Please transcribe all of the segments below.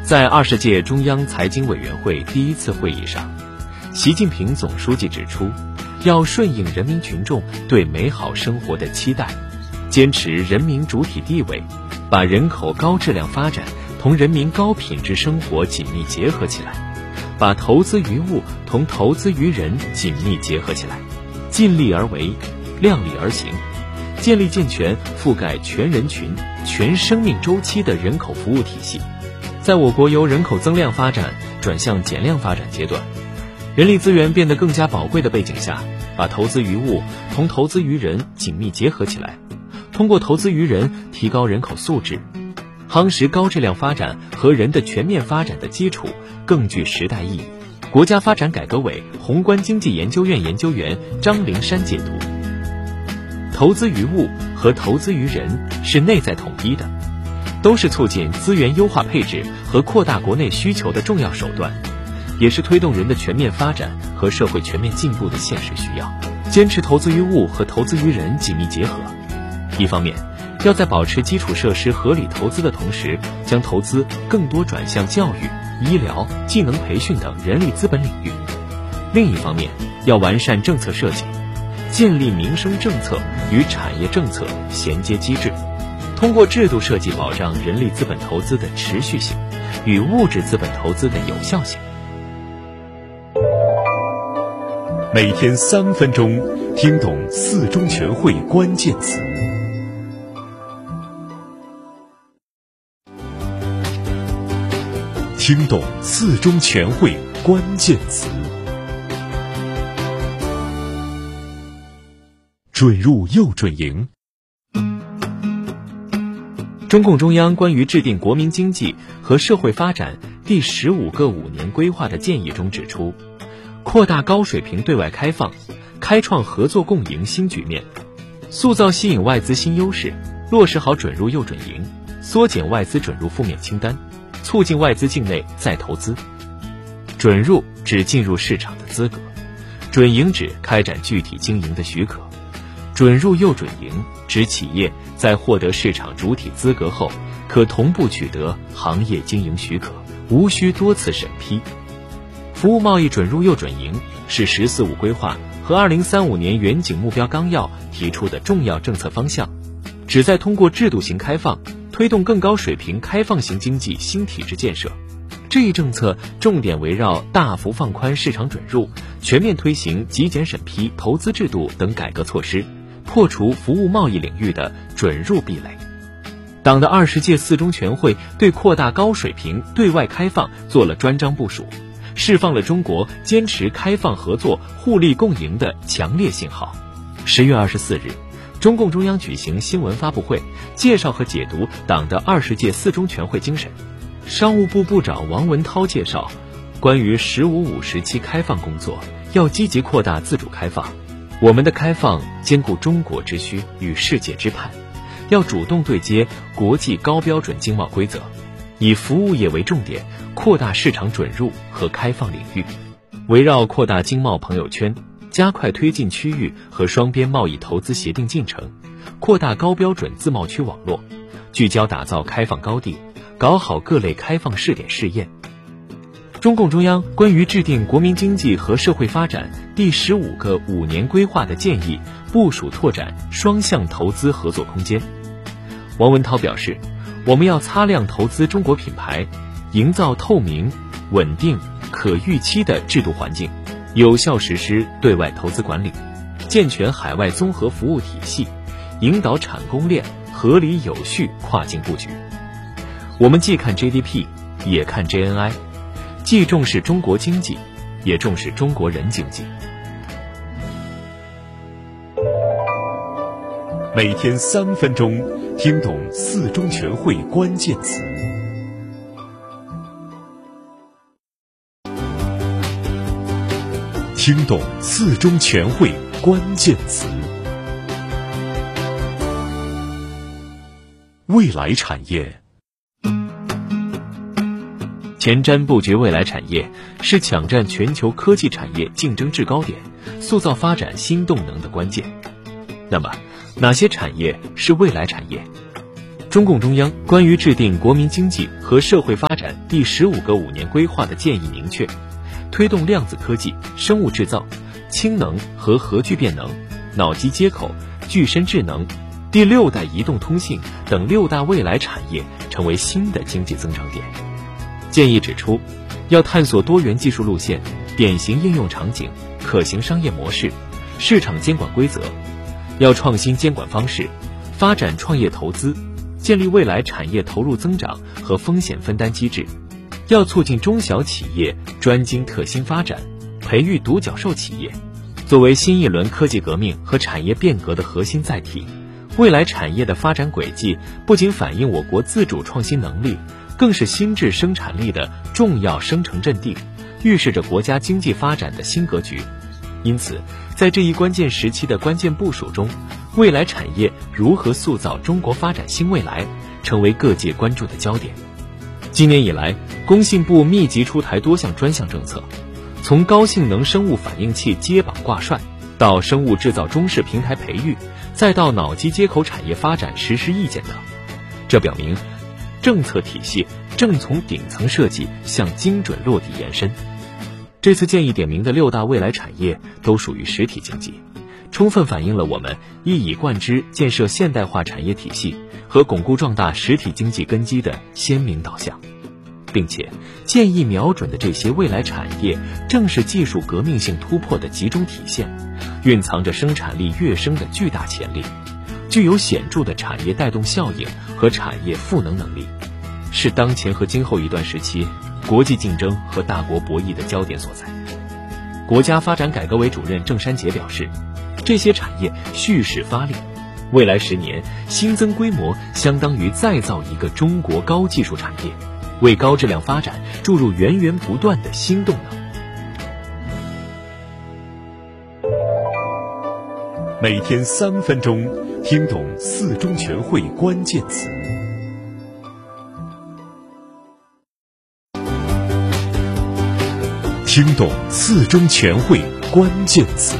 在20届中央财经委员会第1次会议上，习近平总书记指出，要顺应人民群众对美好生活的期待，坚持人民主体地位，把人口高质量发展同人民高品质生活紧密结合起来，把投资于物同投资于人紧密结合起来，尽力而为，量力而行，建立健全覆盖全人群、全生命周期的人口服务体系。在我国由人口增量发展转向减量发展阶段，人力资源变得更加宝贵的背景下，把投资于物同投资于人紧密结合起来，通过投资于人提高人口素质，夯实高质量发展和人的全面发展的基础，更具时代意义。国家发展改革委宏观经济研究院研究员张灵山解读，投资于物和投资于人是内在统一的，都是促进资源优化配置和扩大国内需求的重要手段，也是推动人的全面发展和社会全面进步的现实需要。坚持投资于物和投资于人紧密结合，一方面要在保持基础设施合理投资的同时，将投资更多转向教育、医疗、技能培训等人力资本领域；另一方面要完善政策设计，建立民生政策与产业政策衔接机制，通过制度设计保障人力资本投资的持续性与物质资本投资的有效性。 每天3分钟，听懂4中全会关键词。听懂4中全会关键词。准入又准营。 中共中央关于制定国民经济和社会发展第15个5年规划的建议中指出，扩大高水平对外开放，开创合作共赢新局面，塑造吸引外资新优势，落实好准入又准营，缩减外资准入负面清单，促进外资境内再投资。准入指进入市场的资格，准营指开展具体经营的许可。准入又准营指企业在获得市场主体资格后，可同步取得行业经营许可，无需多次审批。服务贸易准入又准营是“十四五”规划和2035年远景目标纲要提出的重要政策方向，旨在通过制度型开放，推动更高水平开放型经济新体制建设。这一政策重点围绕大幅放宽市场准入，全面推行极简审批、投资制度等改革措施，破除服务贸易领域的准入壁垒。党的20届4中全会对扩大高水平对外开放做了专章部署，释放了中国坚持开放合作、互利共赢的强烈信号。10月24日，中共中央举行新闻发布会，介绍和解读党的20届4中全会精神。商务部部长王文涛介绍，关于“15+5”时期开放工作，要积极扩大自主开放。我们的开放兼顾中国之需与世界之盼，要主动对接国际高标准经贸规则，以服务业为重点，扩大市场准入和开放领域，围绕扩大经贸朋友圈，加快推进区域和双边贸易投资协定进程，扩大高标准自贸区网络，聚焦打造开放高地，搞好各类开放试点试验。中共中央关于制定国民经济和社会发展第15个5年规划的建议，部署拓展双向投资合作空间。王文涛表示，我们要擦亮投资中国品牌，营造透明、稳定、可预期的制度环境，有效实施对外投资管理，健全海外综合服务体系，引导产供链合理有序跨境布局。我们既看 GDP， 也看 GNI，既重视中国经济，也重视中国人经济。 每天3分钟，听懂4中全会关键词。听懂4中全会关键词。未来产业。 前瞻布局未来产业，是抢占全球科技产业竞争制高点，塑造发展新动能的关键。那么，哪些产业是未来产业？ 中共中央关于制定国民经济和社会发展第15个5年规划的建议明确，推动量子科技、生物制造、氢能和核聚变能、脑机接口、具身智能、第6代移动通信等6大未来产业成为新的经济增长点。建议指出，要探索多元技术路线、典型应用场景、可行商业模式、市场监管规则，要创新监管方式，发展创业投资，建立未来产业投入增长和风险分担机制，要促进中小企业专精特新发展，培育独角兽企业。作为新一轮科技革命和产业变革的核心载体，未来产业的发展轨迹不仅反映我国自主创新能力，更是新质生产力的重要生成阵地，预示着国家经济发展的新格局。因此，在这一关键时期的关键部署中，未来产业如何塑造中国发展新未来，成为各界关注的焦点。今年以来，工信部密集出台多项专项政策，从高性能生物反应器接榜挂帅，到生物制造中试平台培育，再到脑机接口产业发展实施意见等。这表明，政策体系正从顶层设计向精准落地延伸。这次建议点名的6大未来产业都属于实体经济，充分反映了我们一以贯之建设现代化产业体系和巩固壮大实体经济根基的鲜明导向。并且建议瞄准的这些未来产业正是技术革命性突破的集中体现，蕴藏着生产力跃升的巨大潜力，具有显著的产业带动效应和产业赋能能力，是当前和今后一段时期国际竞争和大国博弈的焦点所在。国家发展改革委主任郑山杰表示，这些产业蓄势发力，未来10年新增规模相当于再造一个中国高技术产业，为高质量发展注入源源不断的新动能。 每天3分钟，听懂4中全会关键词。听懂4中全会关键词。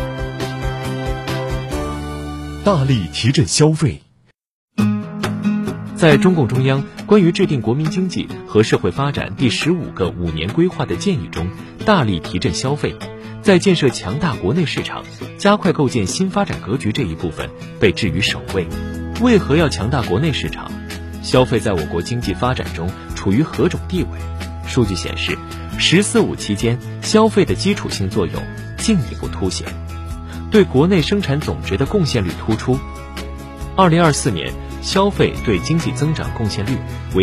大力提振消费。 在中共中央关于制定国民经济和社会发展第15个5年规划的建议中，大力提振消费，在建设强大国内市场、加快构建新发展格局这一部分被置于首位。为何要强大国内市场？消费在我国经济发展中处于何种地位？数据显示，“10四5”期间，消费的基础性作用进一步凸显，对国内生产总值的贡献率突出。2024年，消费对经济增长贡献率为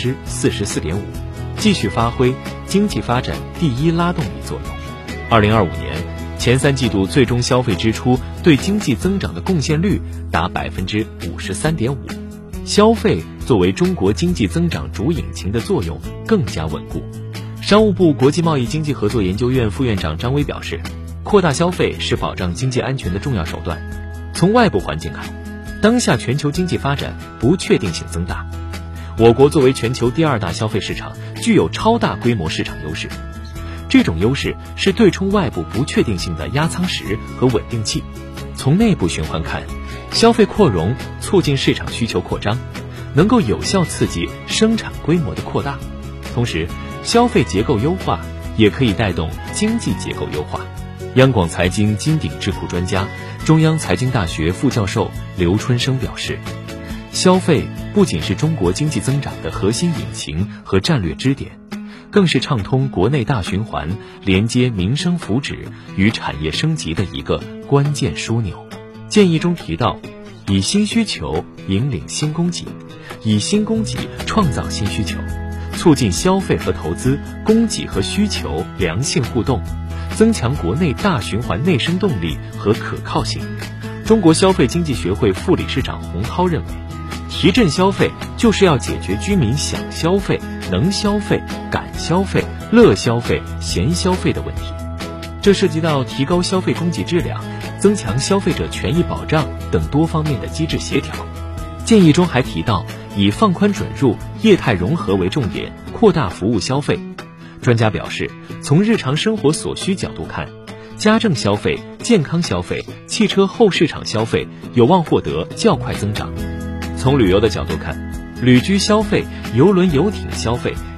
44.5%，继续发挥经济发展第一拉动力作用。2025年前3季度最终消费支出对经济增长的贡献率达53.5%，消费作为中国经济增长主引擎的作用更加稳固。商务部国际贸易经济合作研究院副院长张威表示，扩大消费是保障经济安全的重要手段。从外部环境看，当下全球经济发展不确定性增大，我国作为全球第2大消费市场，具有超大规模市场优势。这种优势是对冲外部不确定性的压舱石和稳定器。从内部循环看，消费扩容促进市场需求扩张，能够有效刺激生产规模的扩大。同时，消费结构优化也可以带动经济结构优化。央广财经金鼎智库专家、中央财经大学副教授刘春生表示，消费不仅是中国经济增长的核心引擎和战略支点，更是畅通国内大循环、连接民生福祉与产业升级的一个关键枢纽。建议中提到，以新需求引领新供给，以新供给创造新需求，促进消费和投资、供给和需求良性互动，增强国内大循环内生动力和可靠性。中国消费经济学会副理事长洪涛认为，提振消费就是要解决居民想消费、能消费、敢消费、乐消费、闲消费的问题，这涉及到提高消费供给质量、增强消费者权益保障等多方面的机制协调。建议中还提到，以放宽准入、业态融合为重点，扩大服务消费。专家表示，从日常生活所需角度看，家政消费、健康消费、汽车后市场消费有望获得较快增长。 从旅游的角度看，旅居消费、邮轮游艇消费